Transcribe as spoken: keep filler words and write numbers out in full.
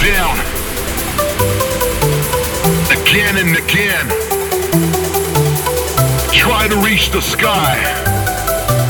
down again and again. Try to reach the sky.